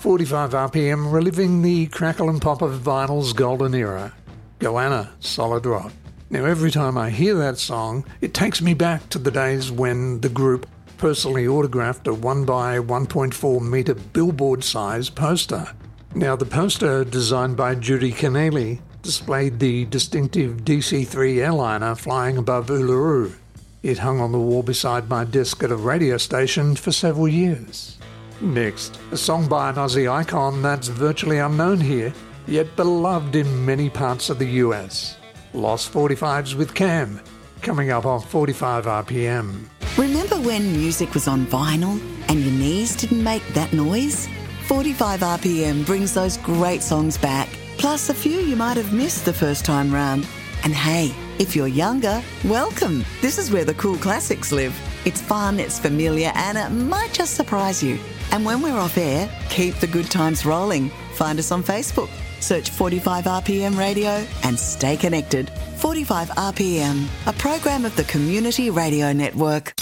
45 RPM, reliving the crackle and pop of vinyl's golden era. Goanna, Solid Rock. Now, every time I hear that song, it takes me back to the days when the group personally autographed a 1 by 1.4 metre billboard-sized poster. Now, the poster, designed by Judy Keneally, displayed the distinctive DC-3 airliner flying above Uluru. It hung on the wall beside my desk at a radio station for several years. Next, a song by an Aussie icon that's virtually unknown here, yet beloved in many parts of the US. Lost 45s with Cam, coming up on 45 RPM. Remember when music was on vinyl and your knees didn't make that noise? 45 RPM brings those great songs back, plus a few you might have missed the first time round. And hey, if you're younger, welcome. This is where the cool classics live. It's fun, it's familiar, and it might just surprise you. And when we're off air, keep the good times rolling. Find us on Facebook. Search 45 RPM Radio and stay connected. 45 RPM, a program of the Community Radio Network.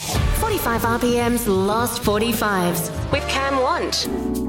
45 RPM's Lost 45s with Cam Want.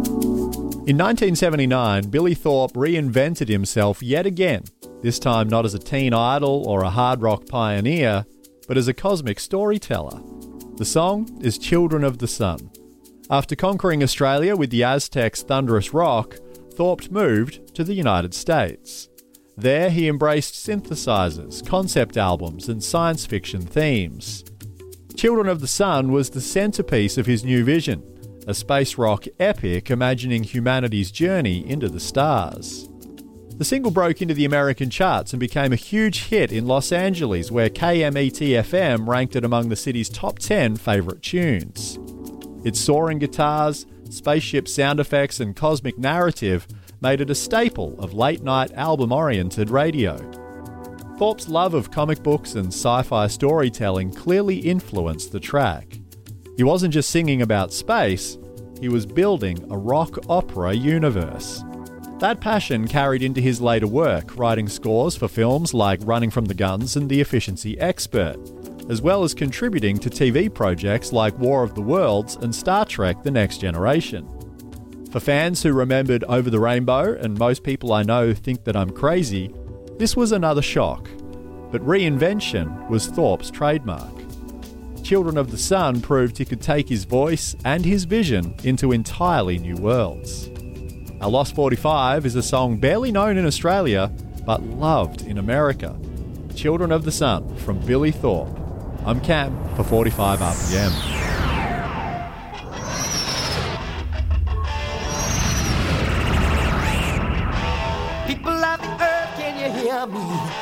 In 1979, Billy Thorpe reinvented himself yet again, this time not as a teen idol or a hard rock pioneer, but as a cosmic storyteller. The song is Children of the Sun. After conquering Australia with the Aztecs' thunderous rock, Thorpe moved to the United States. There he embraced synthesizers, concept albums and science fiction themes. Children of the Sun was the centerpiece of his new vision, a space rock epic imagining humanity's journey into the stars. The single broke into the American charts and became a huge hit in Los Angeles, where KMET-FM ranked it among the city's top 10 favourite tunes. Its soaring guitars, spaceship sound effects and cosmic narrative made it a staple of late-night album-oriented radio. Thorpe's love of comic books and sci-fi storytelling clearly influenced the track. He wasn't just singing about space, he was building a rock opera universe. That passion carried into his later work, writing scores for films like Running from the Guns and The Efficiency Expert, as well as contributing to TV projects like War of the Worlds and Star Trek The Next Generation. For fans who remembered Over the Rainbow, and most people I know think that I'm crazy, this was another shock. But reinvention was Thorpe's trademark. Children of the Sun proved he could take his voice and his vision into entirely new worlds. Our Lost 45 is a song barely known in Australia, but loved in America. Children of the Sun from Billy Thorpe. I'm Cam for 45 RPM. People of the earth, can you hear me?